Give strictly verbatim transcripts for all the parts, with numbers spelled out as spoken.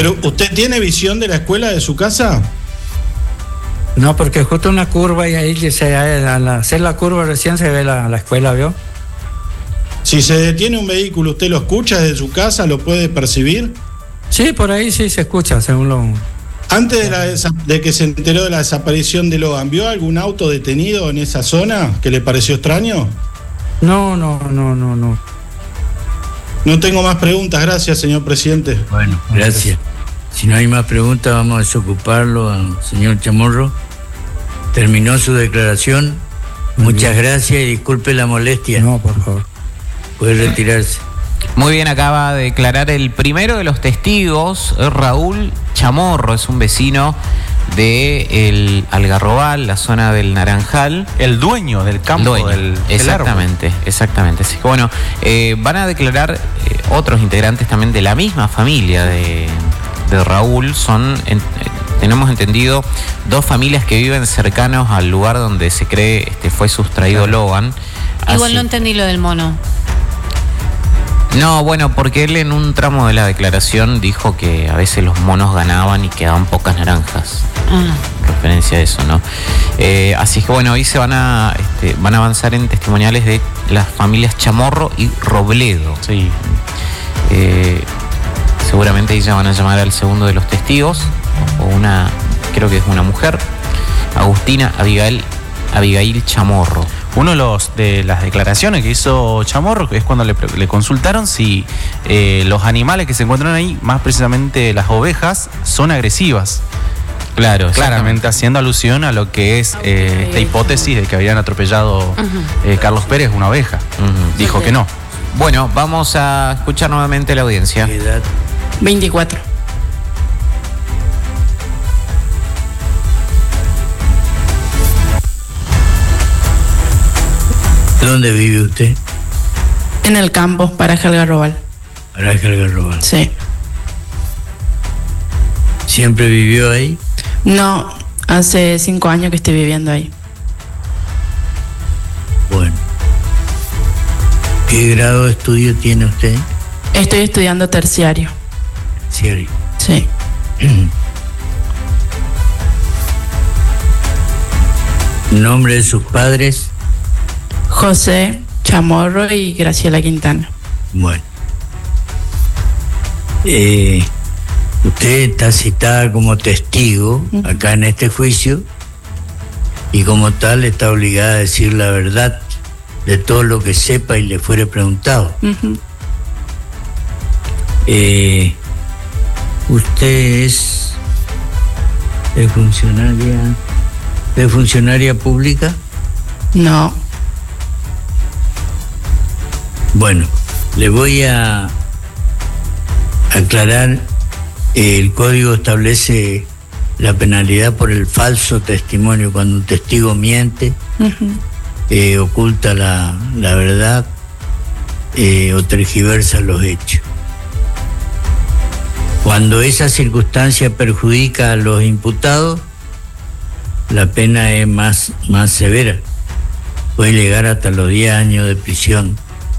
¿Pero usted tiene visión de la escuela de su casa? No, porque justo una curva y ahí se, al hacer la curva recién se ve la, la escuela, ¿vio? Si se detiene un vehículo, ¿usted lo escucha desde su casa? ¿Lo puede percibir? Sí, por ahí sí se escucha, según lo... Antes de, la desa- de que se enteró de la desaparición de Logan, ¿vio algún auto detenido en esa zona que le pareció extraño? No, no, no, no, no. No tengo más preguntas, gracias, señor presidente. Bueno, gracias. Si no hay más preguntas, vamos a desocuparlo al señor Chamorro. Terminó su declaración. Muy Muchas bien. gracias y disculpe la molestia. No, por favor. Puede retirarse. Muy bien, acaba de declarar el primero de los testigos, Raúl Chamorro, es un vecino de el Algarrobal, la zona del Naranjal. El dueño del campo Dueño, del, del exactamente, árbol. exactamente. Así que bueno, eh, van a declarar eh, otros integrantes también de la misma familia de, de Raúl. Son, en, eh, tenemos entendido, dos familias que viven cercanos al lugar donde se cree este, fue sustraído Logan. Igual Así- no entendí lo del mono. No, bueno, porque él en un tramo de la declaración dijo que a veces los monos ganaban y quedaban pocas naranjas. Ah. Referencia a eso, ¿no? Eh, así que bueno, hoy se van a este, van a avanzar en testimoniales de las familias Chamorro y Robledo. Sí. Eh, seguramente ya van a llamar al segundo de los testigos, o una, creo que es una mujer, Agustina Abigail, Abigail Chamorro. Uno de, los, de las declaraciones que hizo Chamorro es cuando le, le consultaron si eh, los animales que se encuentran ahí, más precisamente las ovejas, son agresivas. Claro, Claramente haciendo alusión a lo que es eh, esta hipótesis de que habían atropellado eh, Carlos Pérez una oveja. Ujú. Dijo que no. Bueno, vamos a escuchar nuevamente la audiencia. ¿Qué edad? veinticuatro. ¿Dónde vive usted? En el campo, Paraje Algarrobal. Paraje Algarrobal. Sí. ¿Siempre vivió ahí? No, hace cinco años que estoy viviendo ahí. Bueno. ¿Qué grado de estudio tiene usted? Estoy estudiando terciario. Terciario. Sí. ¿Nombre de sus padres? José Chamorro y Graciela Quintana. Bueno. Eh, usted está citada como testigo acá en este juicio y como tal está obligada a decir la verdad de todo lo que sepa y le fuere preguntado. Ujú. Eh, ¿Usted es de funcionaria, de funcionaria pública? No. Bueno, le voy a aclarar. El código establece la penalidad por el falso testimonio, cuando un testigo miente, Ujú. eh, oculta la, la verdad eh, o tergiversa los hechos. Cuando esa circunstancia perjudica a los imputados, la pena es más, más severa. Puede llegar hasta los diez años de prisión.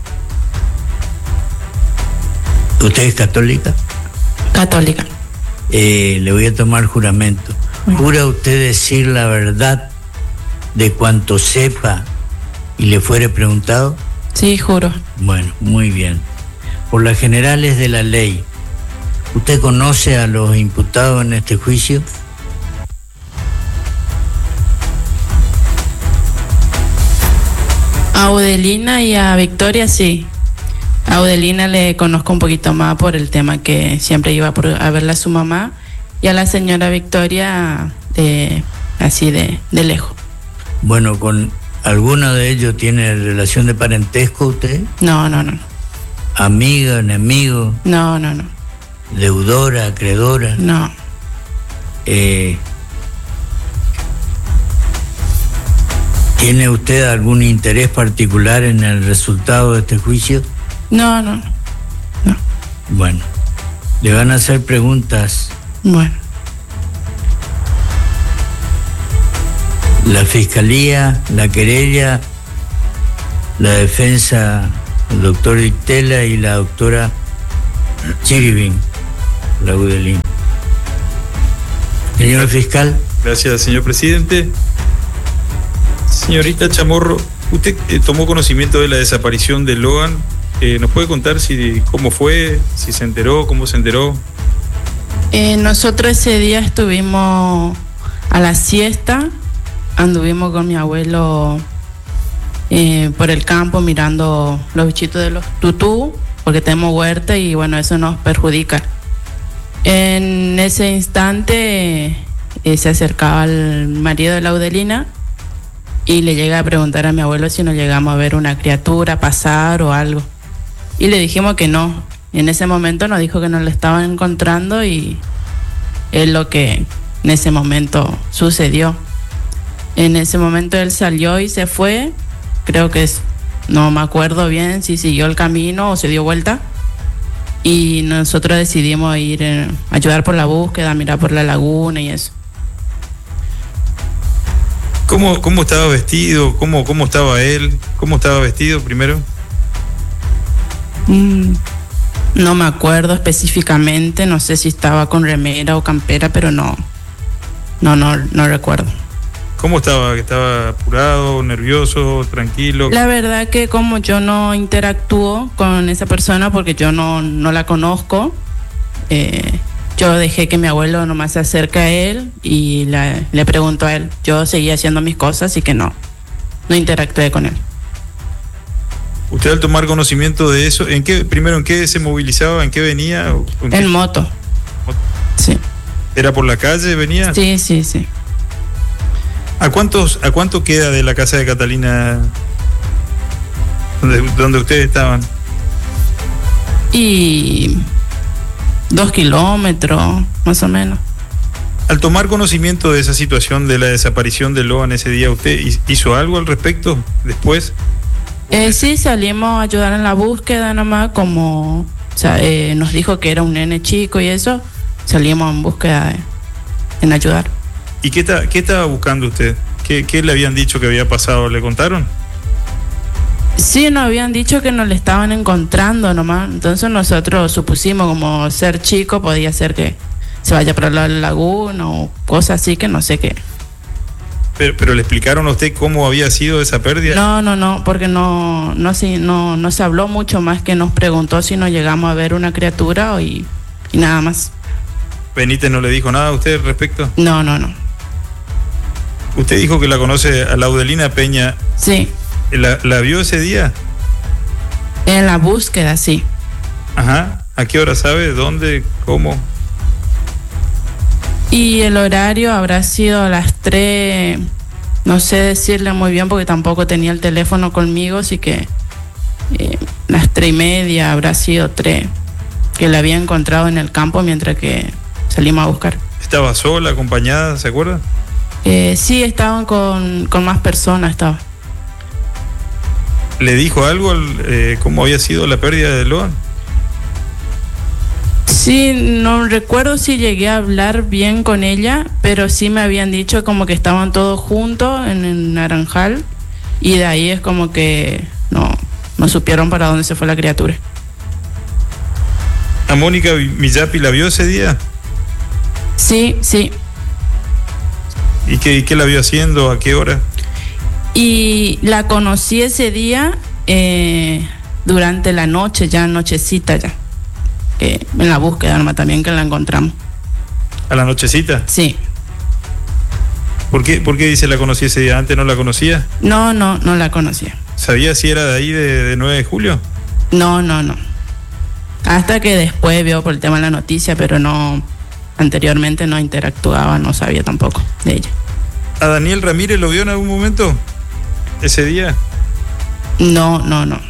¿Usted es católica? Católica. Eh, le voy a tomar juramento. ¿Jura usted decir la verdad de cuanto sepa y le fuere preguntado? Sí, juro. Bueno, muy bien. Por las generales de la ley, ¿usted conoce a los imputados en este juicio? A Audelina y a Victoria sí. A Audelina le conozco un poquito más por el tema que siempre iba por, a verla a su mamá, y a la señora Victoria de, así de, de lejos. Bueno, ¿con alguno de ellos tiene relación de parentesco usted? No, no, no. ¿Amiga, enemigo, No, no, no. deudora, acreedora? No. Eh, ¿Tiene usted algún interés particular en el resultado de este juicio? No, no, no. Bueno, le van a hacer preguntas. Bueno. La fiscalía, la querella, la defensa, el doctor Dictela y la doctora Chirivin, la Udelín. Señor fiscal. Gracias, señor presidente. Señorita Chamorro, usted eh, tomó conocimiento de la desaparición de Loan. Eh, ¿Nos puede contar si cómo fue, si se enteró, cómo se enteró? Eh, nosotros ese día estuvimos a la siesta, anduvimos con mi abuelo eh, por el campo mirando los bichitos de los tutú, porque tenemos huerta y bueno, eso nos perjudica. En ese instante eh, se acercaba el marido de la Audelina y le llega a preguntar a mi abuelo si nos llegamos a ver una criatura pasar o algo. Y le dijimos que no. Y en ese momento nos dijo que nos lo estaban encontrando y es lo que en ese momento sucedió. En ese momento él salió y se fue. Creo que es, no me acuerdo bien si siguió el camino o se dio vuelta. Y nosotros decidimos ir a ayudar por la búsqueda, mirar por la laguna y eso. ¿Cómo, cómo estaba vestido? ¿Cómo, ¿Cómo estaba él? ¿Cómo estaba vestido primero? Mm, no me acuerdo específicamente, no sé si estaba con remera o campera, pero no, no, no, no recuerdo. ¿Cómo estaba? ¿Estaba apurado, nervioso, tranquilo? La verdad que como yo no interactúo con esa persona porque yo no, no la conozco, eh, yo dejé que mi abuelo nomás se acerque a él y la, le pregunto a él. Yo seguía haciendo mis cosas y que no, no interactué con él. ¿Usted al tomar conocimiento de eso, en qué, primero en qué se movilizaba, en qué venía? ¿En, en moto. Sí. ¿Era por la calle, venía? Sí, sí, sí. ¿A cuántos, a cuánto queda de la casa de Catalina donde, donde ustedes estaban? Y dos kilómetros, más o menos. Al tomar conocimiento de esa situación de la desaparición de Loan ese día, ¿usted hizo algo al respecto después? Eh, sí, salimos a ayudar en la búsqueda nomás, como o sea, eh, nos dijo que era un nene chico y eso, salimos en búsqueda de, en ayudar. ¿Y qué, ta, qué estaba buscando usted? ¿Qué, ¿Qué le habían dicho que había pasado? ¿Le contaron? Sí, nos habían dicho que nos le estaban encontrando nomás, entonces nosotros supusimos como ser chico podía ser que se vaya para la laguna o cosas así que no sé qué. Pero, pero le explicaron a usted cómo había sido esa pérdida. No, no, no, porque no, no, sí, no, no se habló mucho más, que nos preguntó si nos llegamos a ver una criatura y, y nada más. Benítez no le dijo nada a usted al respecto. No, no, no. Usted dijo que la conoce a la Audelina Peña. Sí. ¿La, la vio ese día? En la búsqueda, sí. Ajá. ¿A qué hora sabe? ¿Dónde? ¿Cómo? Y el horario habrá sido a las tres, no sé decirle muy bien porque tampoco tenía el teléfono conmigo, así que eh, las tres y media habrá sido tres, que la había encontrado en el campo mientras que salimos a buscar. ¿Estaba sola, acompañada, se acuerda? Eh, sí, estaban con, con más personas, estaba. ¿Le dijo algo eh, cómo había sido la pérdida de Loan? Sí, no recuerdo si llegué a hablar bien con ella, pero sí me habían dicho como que estaban todos juntos en el Naranjal y de ahí es como que no, no supieron para dónde se fue la criatura. ¿A Mónica Millapi la vio ese día? Sí, sí. ¿Y qué, y qué la vio haciendo? ¿A qué hora? Y la conocí ese día eh, durante la noche, ya nochecita ya. Eh, en la búsqueda nomás también que la encontramos. ¿A la nochecita? Sí. ¿Por qué, ¿Por qué dice la conocí ese día? ¿Antes no la conocía? No, no, no la conocía. ¿Sabía si era de ahí de, de nueve de julio? No, no, no. Hasta que después vio por el tema de la noticia, pero no, anteriormente no interactuaba, no sabía tampoco de ella. ¿A Daniel Ramírez lo vio en algún momento ese día? No, no, no.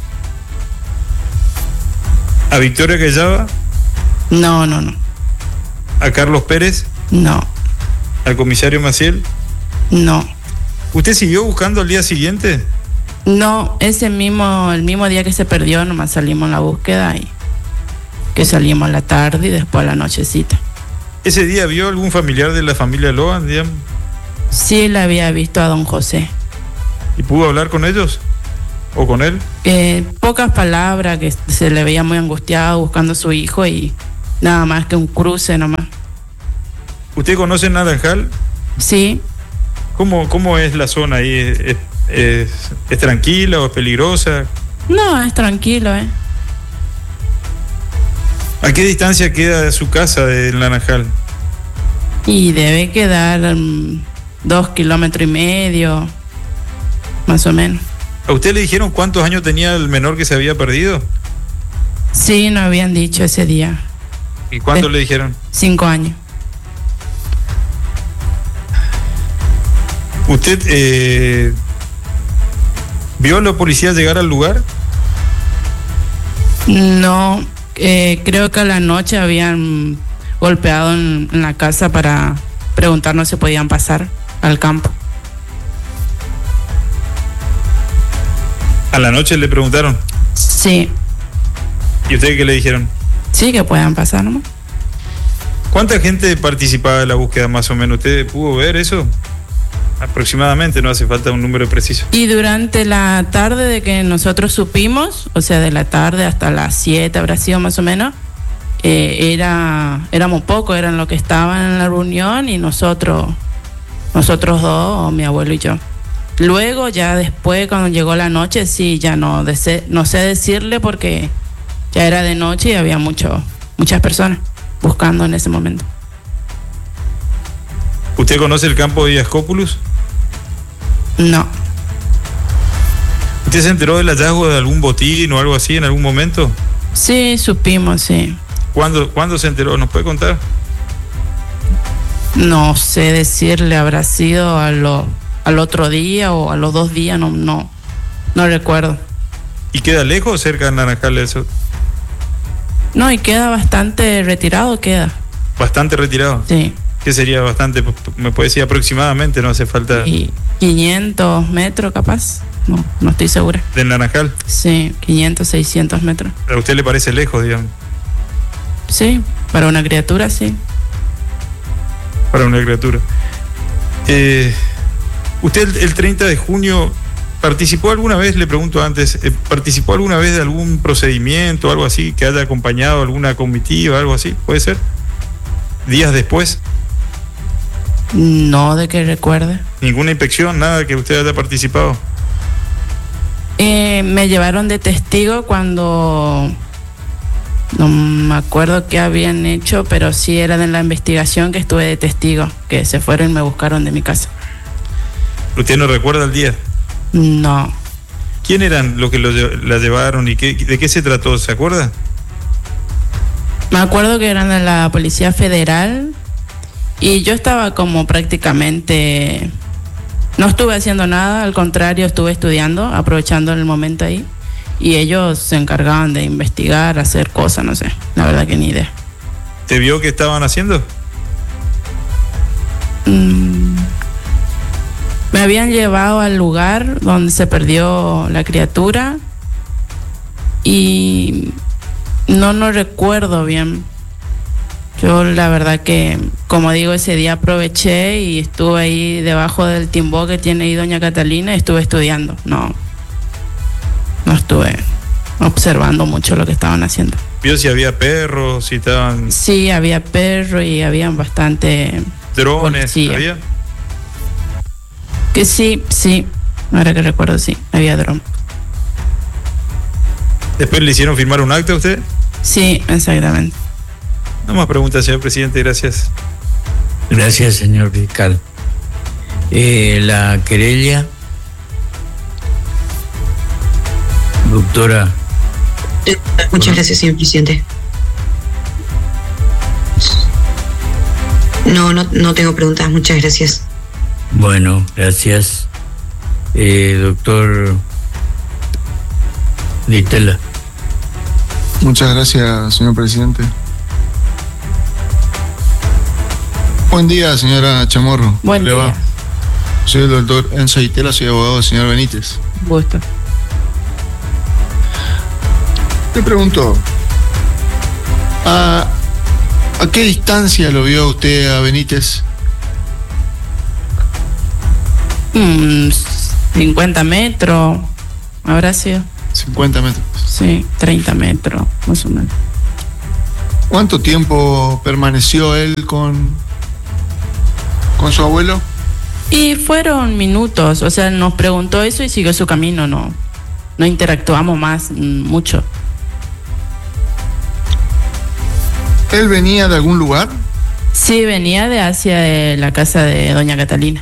¿A Victoria Callaba? No, no, no. ¿A Carlos Pérez? No. ¿Al comisario Maciel? No. ¿Usted siguió buscando al día siguiente? No, ese mismo, el mismo día que se perdió, nomás salimos a la búsqueda y que salimos a la tarde y después a la nochecita. ¿Ese día vio algún familiar de la familia Loan, digamos? Sí, la había visto a don José. ¿Y pudo hablar con ellos? ¿O con él? Eh, pocas palabras, que se le veía muy angustiado buscando a su hijo y nada más que un cruce nomás. ¿Usted conoce Naranjal? Sí. ¿Cómo, cómo es la zona ahí? ¿Es, es, es tranquila o es peligrosa? No, es tranquilo, ¿eh? ¿A qué distancia queda su casa de Naranjal? Y debe quedar um, dos kilómetros y medio, más o menos. ¿A usted le dijeron cuántos años tenía el menor que se había perdido? Sí, nos habían dicho ese día. ¿Y cuánto Eh, le dijeron? Cinco años. ¿Usted eh, vio a los policías llegar al lugar? No, eh, creo que a la noche habían golpeado en, en la casa para preguntarnos si podían pasar al campo. ¿A la noche le preguntaron? Sí, ¿Y ustedes qué le dijeron? sí que puedan pasar, ¿no? ¿Cuánta gente participaba de la búsqueda más o menos? ¿Usted pudo ver eso? Aproximadamente, no hace falta un número preciso. Y durante la tarde de que nosotros supimos, o sea, de la tarde hasta las siete habrá sido más o menos, eh, era éramos pocos, eran los que estaban en la reunión y nosotros, nosotros dos, mi abuelo y yo. Luego, ya después, cuando llegó la noche, sí, ya no, dese- no sé decirle porque ya era de noche y había mucho, muchas personas buscando en ese momento. ¿Usted conoce el campo de Diascópulus? No, ¿Usted se enteró del hallazgo de algún botín o algo así en algún momento? sí, supimos, sí. ¿Cuándo, ¿cuándo se enteró? ¿Nos puede contar? No sé decirle, habrá sido a lo, al otro día o a los dos días, no, no, no recuerdo. ¿Y queda lejos o cerca de Naranjal eso? No, y queda bastante retirado, queda, Bastante retirado. sí. ¿Qué sería bastante? Me puede decir aproximadamente, no hace falta. Y quinientos metros capaz, no, no estoy segura. ¿Del Naranjal? Sí, quinientos, seiscientos metros. ¿A usted le parece lejos, digamos? Sí, para una criatura, sí. Para una criatura. Eh, ¿Usted el, el treinta de junio participó alguna vez, le pregunto antes, eh, participó alguna vez de algún procedimiento, algo así, que haya acompañado alguna comitiva, algo así? ¿Puede ser? ¿Días después? No de que recuerde. ¿Ninguna inspección, nada que usted haya participado? Eh, me llevaron de testigo cuando no me acuerdo qué habían hecho, pero sí era de la investigación que estuve de testigo, que se fueron y me buscaron de mi casa. ¿Usted no recuerda el día? No, ¿Quién eran los que lo lle- la llevaron y qué, de qué se trató? ¿Se acuerda? me acuerdo que eran de la Policía Federal y yo estaba como prácticamente, no estuve haciendo nada, al contrario, estuve estudiando, aprovechando el momento ahí, y ellos se encargaban de investigar, hacer cosas, no sé, la verdad que ni idea. ¿Te vio qué estaban haciendo? Mm, me habían llevado al lugar donde se perdió la criatura y no no recuerdo bien. Yo la verdad que, como digo, ese día aproveché y estuve ahí debajo del timbó que tiene ahí doña Catalina y estuve estudiando. No, no estuve observando mucho lo que estaban haciendo. ¿Vio si había perros, si estaban Sí, había perro y habían bastante drones? policía. ¿Había? Que sí, sí, ahora que recuerdo, sí, había dron. ¿Después le hicieron firmar un acta a usted? Sí, exactamente. No más preguntas, señor presidente, gracias. Gracias, señor fiscal. Eh, la querella, doctora. Muchas gracias, señor presidente. No, no, no tengo preguntas, muchas gracias. Bueno, gracias. Eh, doctor Ditela. Muchas gracias, señor presidente. Buen día, señora Chamorro. Buen ¿Le día. va? Soy el doctor Enzo Ditela, soy abogado del señor Benítez. Gusto. Le pregunto, ¿a, ¿a qué distancia lo vio usted a Benítez? Mm, cincuenta metros, habrá sido. cincuenta metros. Sí, treinta metros, más o menos. ¿Cuánto tiempo permaneció él con, con su abuelo? Y fueron minutos, o sea, nos preguntó eso y siguió su camino, no, no interactuamos más mm, mucho. ¿Él venía de algún lugar? Sí, venía de hacia de la casa de doña Catalina.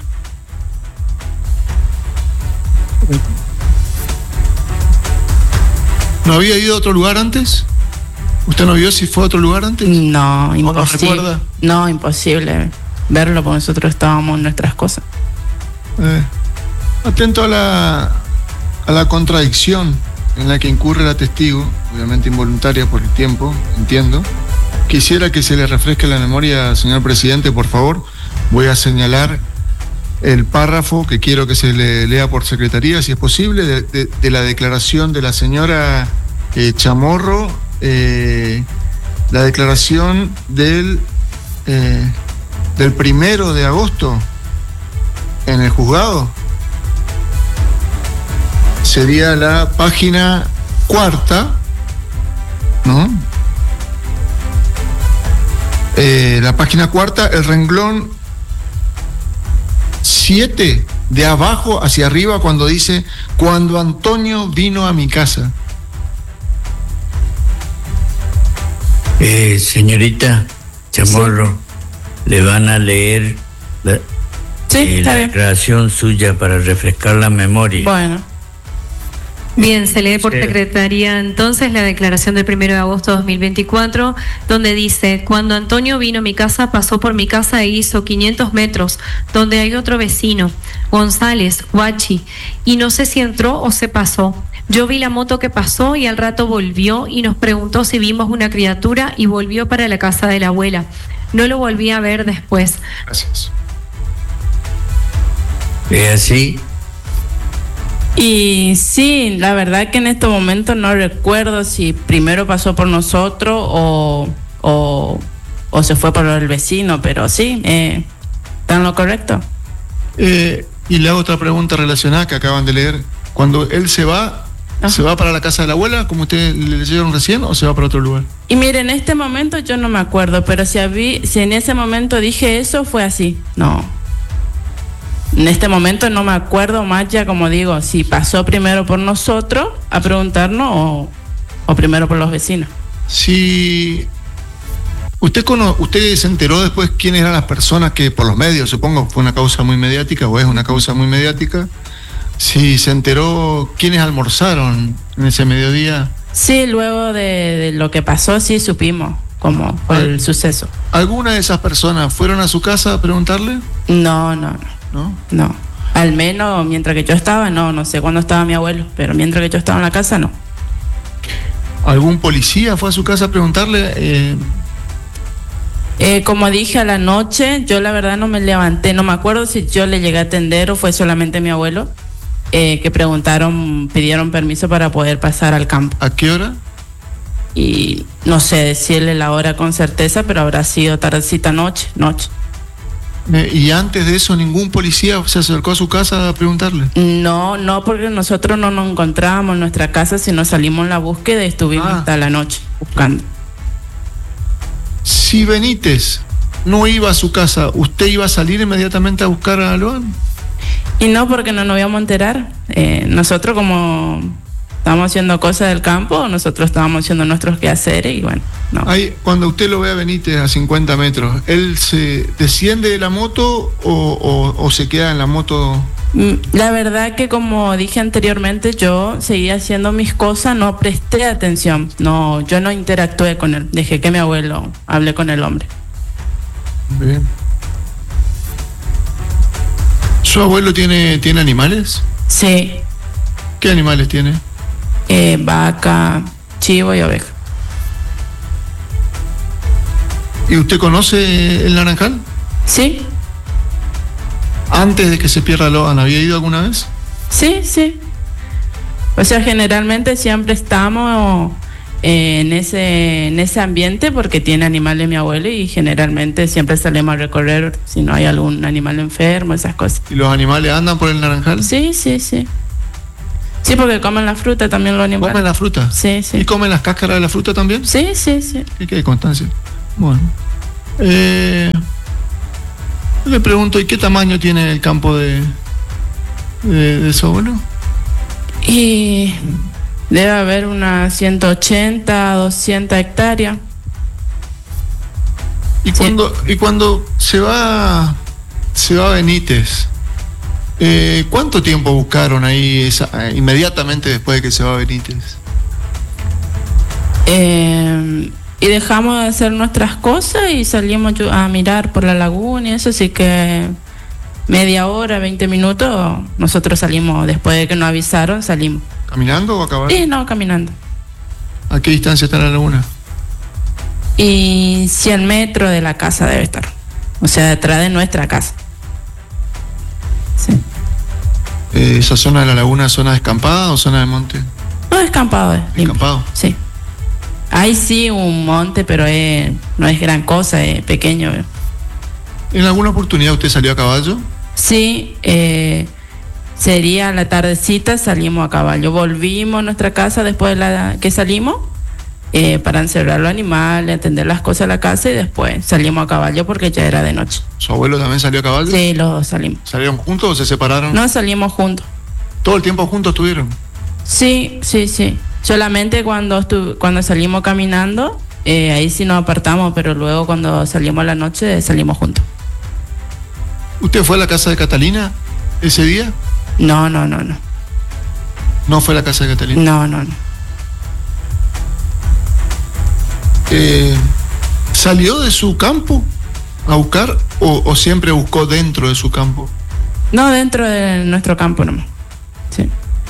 ¿No había ido a otro lugar antes? ¿Usted no vio si fue a otro lugar antes? No, ¿O imposible. no recuerda? No, imposible verlo porque nosotros estábamos en nuestras cosas. Eh, atento a la, a la contradicción en la que incurre la testigo, obviamente involuntaria por el tiempo, entiendo. Quisiera que se le refresque la memoria, señor presidente, por favor. Voy a señalar el párrafo que quiero que se le lea por secretaría, si es posible, de, de, de la declaración de la señora eh, Chamorro, eh, la declaración del, eh, del primero de agosto en el juzgado. Sería la página cuarta, ¿no? Eh, la página cuarta, el renglón siete, de abajo hacia arriba, cuando dice: cuando Antonio vino a mi casa. Eh, señorita Chamorro, sí. Le van a leer la, sí, eh, la declaración suya para refrescar la memoria. Bueno. Bien, se lee por Sí. secretaría entonces la declaración del primero de agosto de dos mil veinticuatro, donde dice: cuando Antonio vino a mi casa, pasó por mi casa e hizo quinientos metros, donde hay otro vecino, González, Guachi, y no sé si entró o se pasó. Yo vi la moto que pasó y al rato volvió y nos preguntó si vimos una criatura y volvió para la casa de la abuela. No lo volví a ver después. Gracias. ¿Es así? Y sí, la verdad que en este momento no recuerdo si primero pasó por nosotros o, o, o se fue por el vecino, pero sí, eh, ¿está en lo correcto? Eh, y le hago otra pregunta relacionada que acaban de leer. Cuando él se va, Ajá. ¿se va para la casa de la abuela, como ustedes le leyeron recién, o se va para otro lugar? Y mire, en este momento yo no me acuerdo, pero si, habí, si en ese momento dije eso, fue así. No. En este momento no me acuerdo más, ya como digo, si pasó primero por nosotros a preguntarnos o, o primero por los vecinos. Si usted cono, usted se enteró después quiénes eran las personas que, por los medios, supongo, fue una causa muy mediática o es una causa muy mediática, si se enteró quiénes almorzaron en ese mediodía. Sí, luego de, de lo que pasó, sí supimos cómo fue el suceso. ¿Alguna de esas personas fueron a su casa a preguntarle? No, no, no. ¿No? No, al menos mientras que yo estaba, no, no sé cuándo estaba mi abuelo, pero mientras que yo estaba en la casa, no. ¿Algún policía fue a su casa a preguntarle? Eh... Eh, como dije, a la noche, yo la verdad no me levanté, no me acuerdo si yo le llegué a atender o fue solamente mi abuelo, eh, que preguntaron, pidieron permiso para poder pasar al campo. ¿A qué hora? Y no sé decirle la hora con certeza, pero habrá sido tardecita noche, noche. ¿Y antes de eso ningún policía se acercó a su casa a preguntarle? No, no, porque nosotros no nos encontrábamos en nuestra casa, sino salimos en la búsqueda y estuvimos Ah. hasta la noche buscando. Si Benítez no iba a su casa, ¿usted iba a salir inmediatamente a buscar a Loan? Y no, porque no nos íbamos a enterar. Eh, nosotros como estábamos haciendo cosas del campo, nosotros estábamos haciendo nuestros quehaceres y bueno, no. Ahí, cuando usted lo ve a Benítez a cincuenta metros, ¿él se desciende de la moto o, o, o se queda en la moto? La verdad que como dije anteriormente, yo seguía haciendo mis cosas, no presté atención, no, yo no interactué con él, dejé que mi abuelo hable con el hombre. Bien. ¿Su abuelo tiene, tiene animales? Sí. ¿Qué animales tiene? Eh, vaca, chivo y oveja. ¿Y usted conoce el Naranjal? Sí. ¿Antes de que se pierda Loan, había ido alguna vez? Sí, sí. O sea, generalmente siempre estamos eh, en ese en ese ambiente porque tiene animales mi abuelo y generalmente siempre salimos a recorrer si no hay algún animal enfermo, esas cosas. ¿Y los animales andan por el Naranjal? Sí, sí, sí. Sí, porque comen la fruta también los animales. ¿Comen la fruta? Sí, sí. ¿Y comen las cáscaras de la fruta también? Sí, sí, sí. ¿Qué hay constancia? Bueno. Eh, Le pregunto, ¿y qué tamaño tiene el campo de, de, de su abuelo? Y debe haber unas ciento ochenta, doscientas hectáreas. Y cuando, y cuando se va se va Benítez, eh, ¿cuánto tiempo buscaron ahí esa, inmediatamente después de que se va Benítez? Eh, y dejamos de hacer nuestras cosas y salimos a mirar por la laguna y eso, así que media hora, veinte minutos, nosotros salimos, después de que nos avisaron, salimos. ¿Caminando o a caballo? Sí, no, caminando. ¿A qué distancia está la laguna? Y cien metros de la casa debe estar, o sea, detrás de nuestra casa. Sí. Eh, ¿Esa zona de la laguna es zona descampada o zona de monte? No, descampado. ¿Descampado? Sí. Hay sí un monte, pero es, no es gran cosa, es pequeño. ¿En alguna oportunidad usted salió a caballo? Sí, eh, sería la tardecita, salimos a caballo. Volvimos a nuestra casa después de la que salimos eh, para encerrar los animales, atender las cosas de la casa y después salimos a caballo porque ya era de noche. ¿Su abuelo también salió a caballo? Sí, los dos salimos. ¿Salieron juntos o se separaron? No, salimos juntos. ¿Todo el tiempo juntos estuvieron? Sí, sí, sí. Solamente cuando estu- cuando salimos caminando, eh, ahí sí nos apartamos, pero luego cuando salimos a la noche salimos juntos. ¿Usted fue a la casa de Catalina ese día? No, no, no, no. ¿No fue a la casa de Catalina? No, no, no. Eh, ¿Salió de su campo a buscar o, o siempre buscó dentro de su campo? No, dentro de nuestro campo nomás. Sí.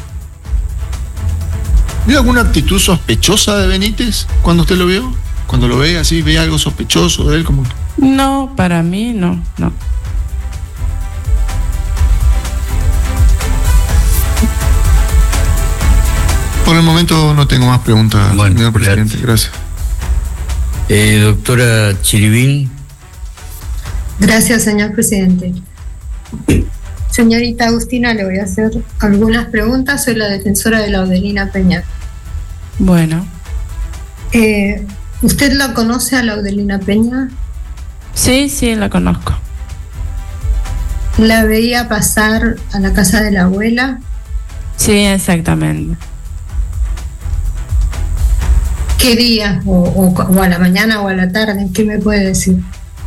¿Vio alguna actitud sospechosa de Benítez cuando usted lo vio? Cuando lo ve así, ¿ve algo sospechoso de él? Como... No, para mí no, no. Por el momento no tengo más preguntas, Bueno, señor presidente. Gracias. Eh, doctora Chiribín. Gracias, señor presidente. Señorita Agustina, le voy a hacer algunas preguntas. Soy la defensora de Laudelina Peña. Bueno. Eh, ¿Usted la conoce a Laudelina Peña? Sí, sí, la conozco. ¿La veía pasar a la casa de la abuela? Sí, exactamente. ¿Qué día? O, o, o a la mañana o a la tarde? ¿Qué me puede decir?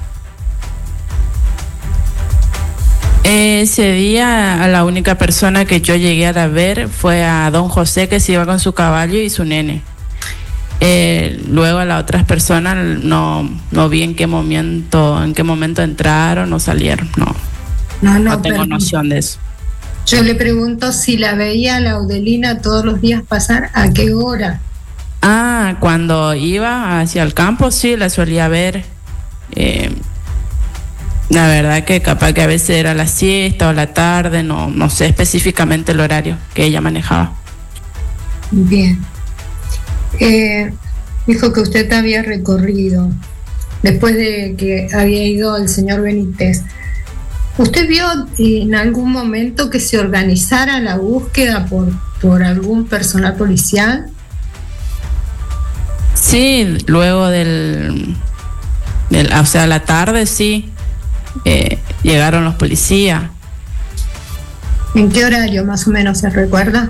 Ese día a la única persona que yo llegué a ver fue a don José, que se iba con su caballo y su nene. Eh, luego a las otras personas no, no vi en qué momento en qué momento entraron o salieron. No, no, no, no tengo perdón. noción de eso. Yo le pregunto si la veía a Laudelina todos los días pasar, ¿a qué hora? Ah, cuando iba hacia el campo sí la solía ver. Eh, la verdad que capaz que a veces era la siesta o la tarde, no, no sé específicamente el horario que ella manejaba. Bien. Eh, dijo que usted había recorrido después de que había ido el señor Benítez. ¿Usted vio en algún momento que se organizara la búsqueda por, por algún personal policial? Sí, luego del, del o sea, a la tarde sí, eh, llegaron los policías. ¿En qué horario más o menos se recuerda?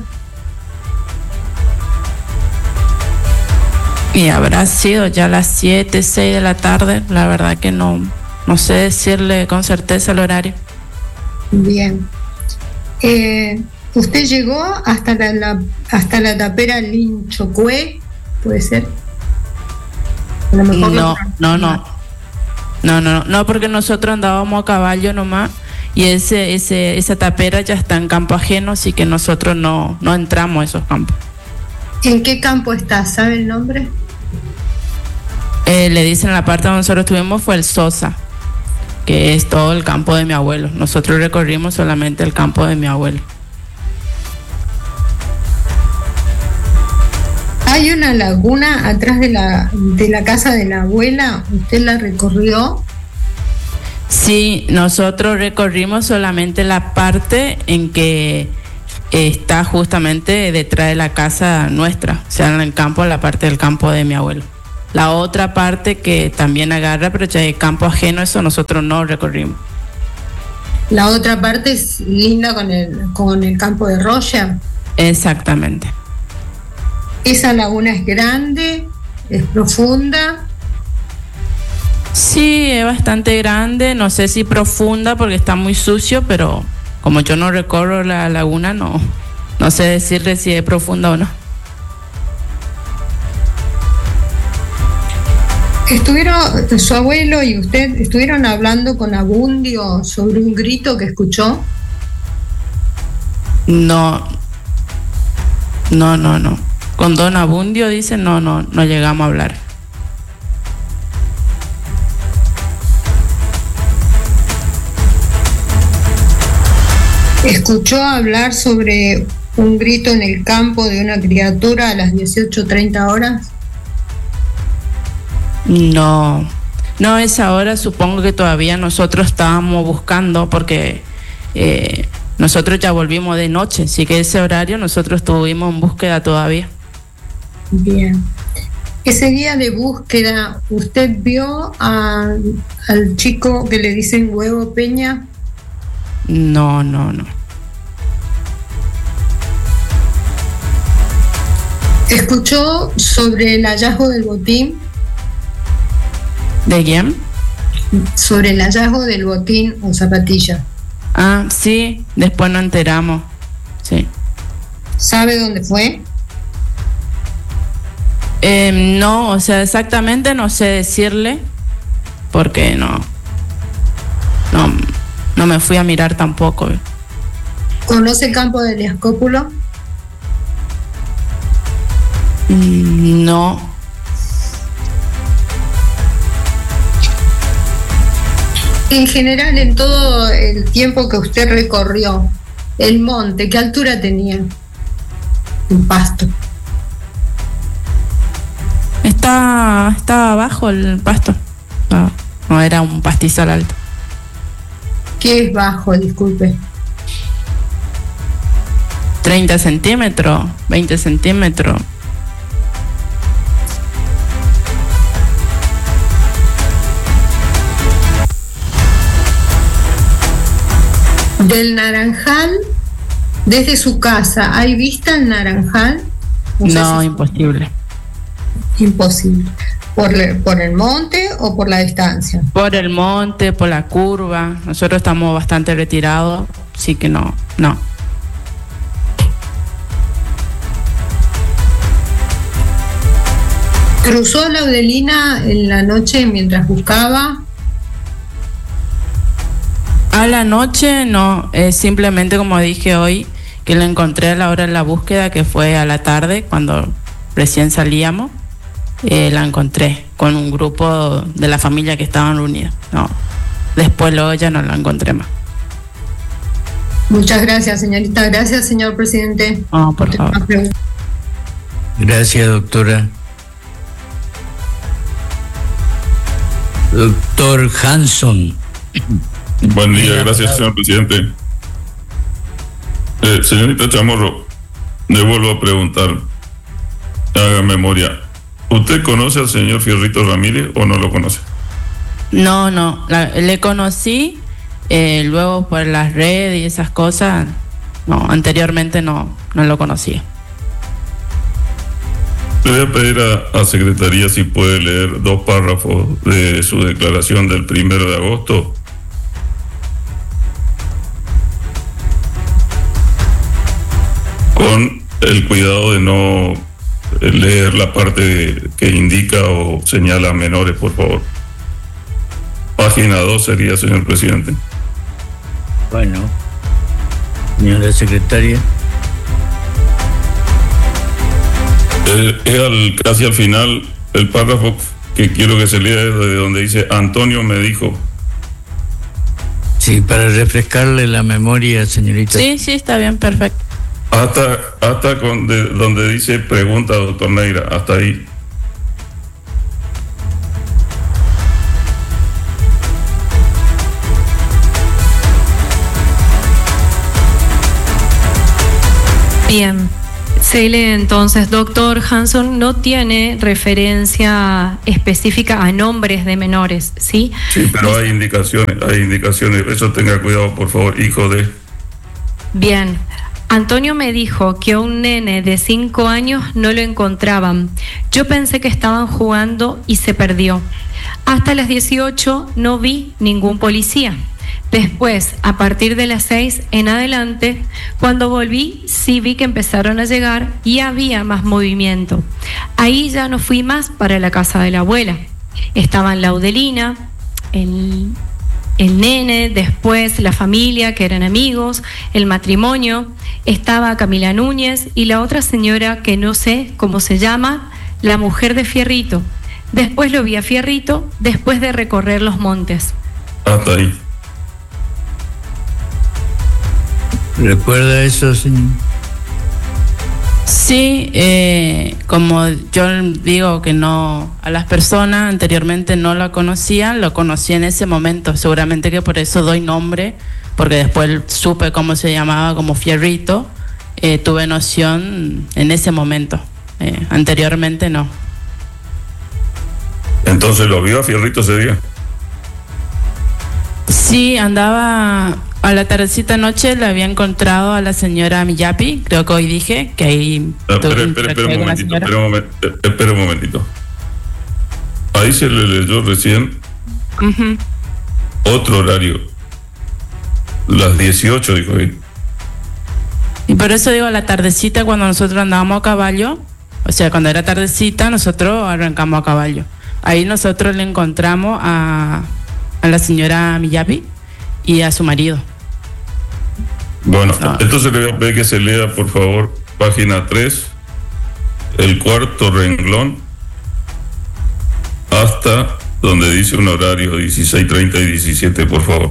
Y habrá sido ya las siete, seis de la tarde, la verdad que no, no sé decirle con certeza el horario. Bien. Eh, ¿Usted llegó hasta la, la hasta la tapera Linchocue? ¿Puede ser? A lo mejor No, lo- no, no. No, no, no, porque nosotros andábamos a caballo nomás y ese, ese, esa tapera ya está en campo ajeno, así que nosotros no, no entramos a esos campos. ¿En qué campo está? ¿Sabe el nombre? Eh, le dicen la parte donde nosotros estuvimos fue el Sosa, que es todo el campo de mi abuelo. Nosotros recorrimos solamente el campo de mi abuelo. Hay una laguna atrás de la, de la casa de la abuela. ¿Usted la recorrió? Sí, nosotros recorrimos solamente la parte en que está justamente detrás de la casa nuestra, o sea, en el campo, la parte del campo de mi abuelo. La otra parte que también agarra, pero ya es campo ajeno, eso nosotros no recorrimos. La otra parte es linda con el, con el campo de Roya. Exactamente. Esa laguna es grande, es profunda. Sí, es bastante grande, no sé si profunda porque está muy sucio, pero como yo no recorro la laguna, no, no sé decirle si es profunda o no. ¿Estuvieron, su abuelo y usted, estuvieron hablando con Abundio sobre un grito que escuchó? No, no, no, no. Con don Abundio, dice, no, no, no llegamos a hablar. ¿Escuchó hablar sobre un grito en el campo de una criatura a las dieciocho treinta horas? No, no, esa hora supongo que todavía nosotros estábamos buscando porque eh, nosotros ya volvimos de noche, así que ese horario nosotros estuvimos en búsqueda todavía. Bien. Ese día de búsqueda, ¿usted vio a, al chico que le dicen Huevo Peña? No, no, no. ¿Escuchó sobre el hallazgo del botín? ¿De quién? Sobre el hallazgo del botín o zapatilla. Ah, sí, después nos enteramos. Sí. ¿Sabe dónde fue? Eh, no, o sea, exactamente no sé decirle, porque no, no, no me fui a mirar tampoco. ¿Conoce el campo del Escópulo? Mm, no. En general, en todo el tiempo que usted recorrió el monte, ¿qué altura tenía el pasto? Está, estaba abajo el pasto. No, no era un pastizal alto. ¿Qué es bajo? Disculpe. treinta centímetros, veinte centímetros. Del Naranjal, desde su casa, ¿hay vista al Naranjal? No, no si imposible. Imposible. ¿Por, ¿Por el monte o por la distancia? Por el monte, por la curva. Nosotros estamos bastante retirados, así que no, no. ¿Cruzó la Laudelina en la noche mientras buscaba? A la noche no, es simplemente como dije hoy, que lo encontré a la hora de la búsqueda, que fue a la tarde, cuando recién salíamos, eh, la encontré con un grupo de la familia que estaban reunidos. No, después luego ya no la encontré más. Muchas gracias, señorita. Gracias, señor presidente. No, por favor. Gracias, doctora. Doctor Hanson. Buen día, gracias, señor presidente. Eh, señorita Chamorro, le vuelvo a preguntar, haga memoria. ¿Usted conoce al señor Fierrito Ramírez o no lo conoce? No, no, la, le conocí eh, luego por las redes y esas cosas. No, anteriormente no, no lo conocía. Le voy a pedir a, a Secretaría si puede leer dos párrafos de su declaración del primero de agosto. Con el cuidado de no leer la parte que indica o señala menores, por favor. Página dos sería, señor presidente. Bueno, señora secretaria. Eh, es al, casi al final, el párrafo que quiero que se lea es de donde dice Antonio me dijo. Sí, para refrescarle la memoria, señorita. Sí, sí, está bien, perfecto. Hasta, hasta con de, donde dice pregunta, doctor Neira, hasta ahí. Bien. Se lee entonces, doctor Hanson no tiene referencia específica a nombres de menores, ¿sí? Sí, pero hay indicaciones, hay indicaciones. Eso tenga cuidado, por favor, hijo de... Bien. Antonio me dijo que un nene de cinco años no lo encontraban. Yo pensé que estaban jugando y se perdió. Hasta las dieciocho no vi ningún policía. Después, a partir de las seis en adelante, cuando volví, sí vi que empezaron a llegar y había más movimiento. Ahí ya no fui más para la casa de la abuela. Estaban la Audelina, el... el nene, después la familia, que eran amigos, el matrimonio, estaba Camila Núñez y la otra señora que no sé cómo se llama, la mujer de Fierrito. Después lo vi a Fierrito, después de recorrer los montes. Hasta ahí. ¿Recuerda eso, señor? Sí, eh, como yo digo que no, a las personas anteriormente no la conocían, lo conocí en ese momento, seguramente que por eso doy nombre, porque después supe cómo se llamaba, como Fierrito, eh, tuve noción en ese momento, eh, anteriormente no. Entonces lo vio a Fierrito ese día. Sí, andaba a la tardecita noche, le había encontrado a la señora Miyapi, creo que hoy dije que ahí... Ah, espera, espera, espera un momentito, espera un momentito, espera un momentito. Ahí se le leyó recién uh-huh. otro horario. Las dieciocho, dijo ahí. Y por eso digo, a la tardecita cuando nosotros andábamos a caballo, o sea, cuando era tardecita, nosotros arrancamos a caballo. Ahí nosotros le encontramos a, a la señora Miyapi y a su marido. Bueno, no. Entonces le voy a pedir que se lea, por favor, página tres, el cuarto renglón, hasta donde dice un horario dieciséis treinta y diecisiete, por favor.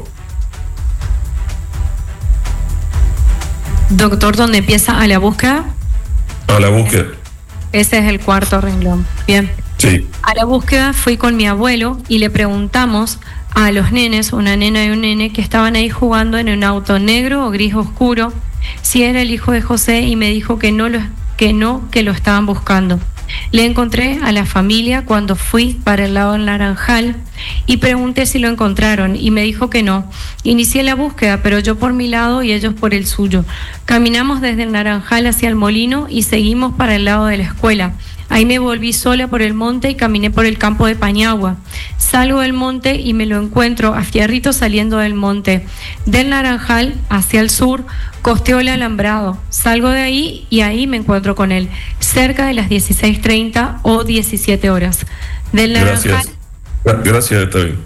Doctor, ¿dónde empieza a la búsqueda? A la búsqueda. Ese es el cuarto renglón. Bien. Sí. A la búsqueda fui con mi abuelo y le preguntamos a los nenes, una nena y un nene, que estaban ahí jugando en un auto negro o gris oscuro, si era el hijo de José, y me dijo que no, lo, que no, que lo estaban buscando. Le encontré a la familia cuando fui para el lado del Naranjal y pregunté si lo encontraron y me dijo que no. Inicié la búsqueda, pero yo por mi lado y ellos por el suyo. Caminamos desde el Naranjal hacia el molino y seguimos para el lado de la escuela. Ahí me volví sola por el monte y caminé por el campo de Pañagua. Salgo del monte y me lo encuentro a Fierrito saliendo del monte. Del Naranjal hacia el sur, costeo el alambrado. Salgo de ahí y ahí me encuentro con él, cerca de las dieciséis treinta o diecisiete horas. Del Naranjal... Gracias. Gracias, está bien.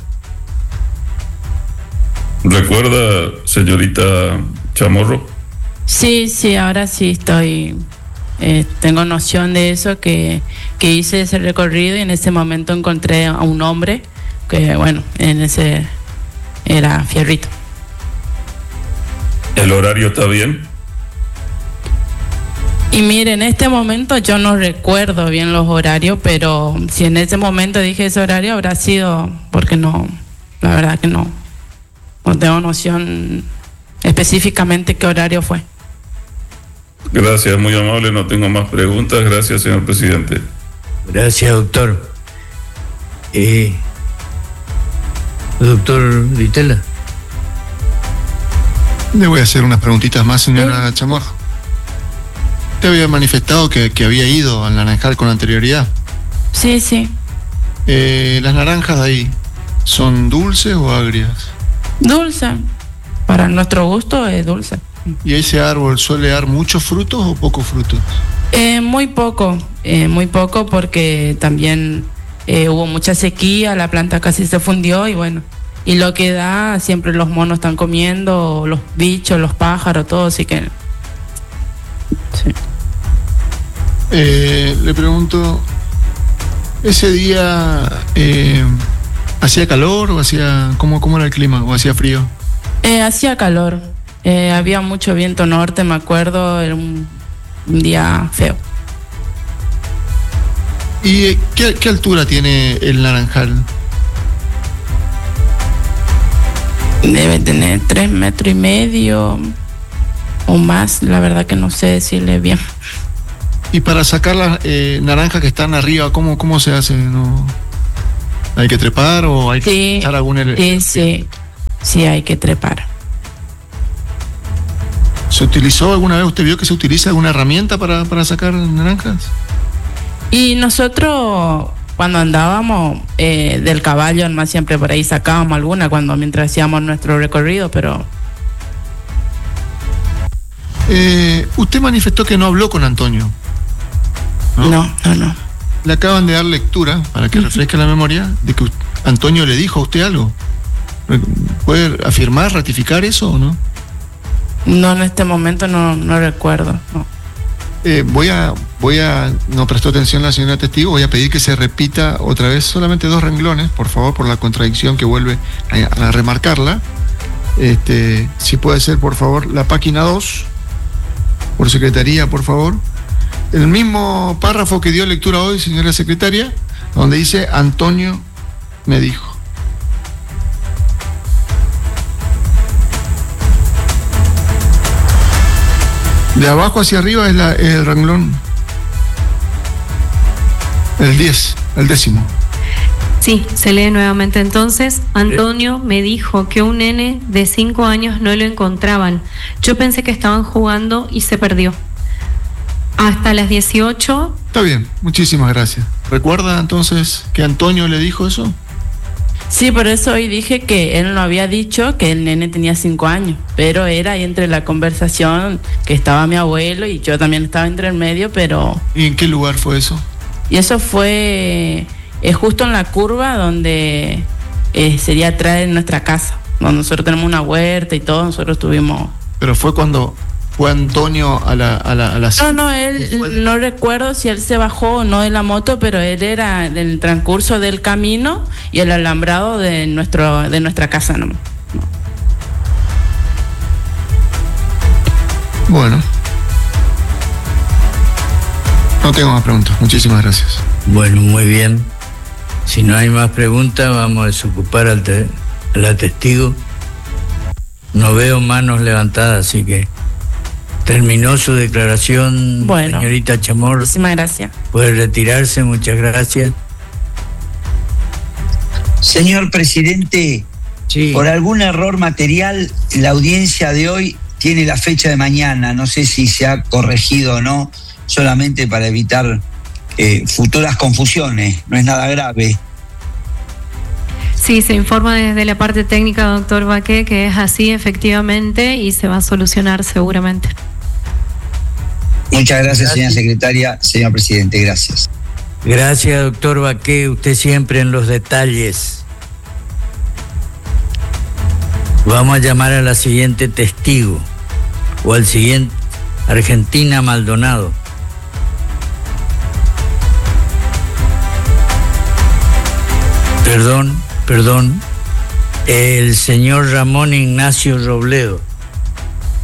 ¿Recuerda, señorita Chamorro? Sí, sí, ahora sí estoy... Eh, tengo noción de eso, que, que hice ese recorrido y en ese momento encontré a un hombre que, bueno, en ese era Fierrito. ¿El horario está bien? Y mire, en este momento yo no recuerdo bien los horarios, pero si en ese momento dije ese horario habrá sido porque no, la verdad que no, no tengo noción específicamente qué horario fue. Gracias, muy amable, no tengo más preguntas. Gracias, señor presidente. Gracias, doctor. Eh, doctor Vitela. Le voy a hacer unas preguntitas más, señora Chamorro. Usted había manifestado que, que había ido al Naranjal con anterioridad. Sí, sí. Eh, ¿Las naranjas de ahí son dulces o agrias? Dulce. Para nuestro gusto es dulce. ¿Y ese árbol suele dar muchos frutos o pocos frutos? Eh, muy poco, eh, muy poco porque también eh, hubo mucha sequía, la planta casi se fundió y bueno, y lo que da siempre los monos están comiendo, los bichos, los pájaros, todo, así que... Sí. Eh, le pregunto, ¿ese día eh, hacía calor o hacía... ¿cómo, cómo era el clima? ¿O hacía frío? Eh, hacía calor. Eh, había mucho viento norte, me acuerdo, era un, un día feo. ¿Y eh, qué, qué altura tiene el Naranjal? Debe tener tres metros y medio o más, la verdad que no sé decirle bien. Y para sacar las eh, naranjas que están arriba, ¿cómo, cómo se hace? ¿No? ¿Hay que trepar o hay sí, que echar algún... Sí, sí, sí, hay que trepar. ¿Se utilizó alguna vez, usted vio que se utiliza alguna herramienta para, para sacar naranjas? Y nosotros, cuando andábamos eh, del caballo, más siempre por ahí sacábamos alguna cuando mientras hacíamos nuestro recorrido, pero... Eh, usted manifestó que no habló con Antonio. No, no, no. no. Le acaban de dar lectura, para que refresque la memoria, de que Antonio le dijo a usted algo. ¿Puede afirmar, ratificar eso o no? No, en este momento no, no recuerdo. No. Eh, voy a, voy a, no prestó atención la señora testigo, voy a pedir que se repita otra vez solamente dos renglones, por favor, por la contradicción que vuelve a, a remarcarla. Este, si puede ser, por favor, la página dos, por secretaría, por favor. El mismo párrafo que dio lectura hoy, señora secretaria, donde dice Antonio me dijo. De abajo hacia arriba es la, el renglón. El diez, el décimo. Sí, se lee nuevamente entonces. Antonio me dijo que un nene de cinco años no lo encontraban. Yo pensé que estaban jugando y se perdió. Hasta las dieciocho. Está bien, muchísimas gracias. ¿Recuerda entonces que Antonio le dijo eso? Sí, por eso hoy dije que él no había dicho que el nene tenía cinco años, pero era ahí entre la conversación que estaba mi abuelo y yo también estaba entre el medio, pero... ¿Y en qué lugar fue eso? Y eso fue eh, justo en la curva donde eh, sería atrás de nuestra casa, donde nosotros tenemos una huerta y todo, nosotros tuvimos... Pero fue cuando... ¿Fue Antonio a la, a la, a la... No, no, él, no recuerdo si él se bajó o no de la moto, pero él era en el transcurso del camino y el alambrado de nuestro de nuestra casa. No. no. Bueno. No tengo más preguntas. Muchísimas gracias. Bueno, muy bien. Si no hay más preguntas, vamos a desocupar al te- a la testigo. No veo manos levantadas, así que... Terminó su declaración, bueno, señorita Chamorro. Muchísimas gracias. Puede retirarse, muchas gracias. Señor presidente, sí. Por algún error material, la audiencia de hoy tiene la fecha de mañana. No sé si se ha corregido o no, solamente para evitar eh, futuras confusiones. No es nada grave. Sí, se informa desde la parte técnica, doctor Baqué, que es así efectivamente y se va a solucionar seguramente. Muchas gracias, señora secretaria, señor presidente, gracias. Gracias, doctor Baqué, usted siempre en los detalles. Vamos a llamar a la siguiente testigo, o al siguiente, Argentina Maldonado. Perdón, perdón, el señor Ramón Ignacio Robledo.